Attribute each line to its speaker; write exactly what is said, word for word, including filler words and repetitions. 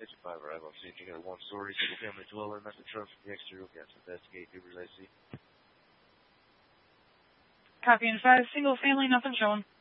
Speaker 1: Station five arrival. See if you got a one-story single-family dwelling. That's the truck from the exterior. We have to investigate. Do relay C.
Speaker 2: Copy in five. Single family, nothing showing.